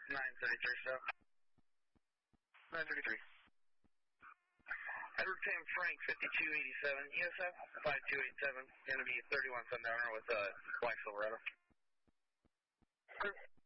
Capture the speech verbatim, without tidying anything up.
nine thirty-three, so. nine thirty-three. Edward Sam Frank, fifty-two eighty-seven, E S F, five two eight seven, going to be thirty-one Sundowner with uh, Black Silverado.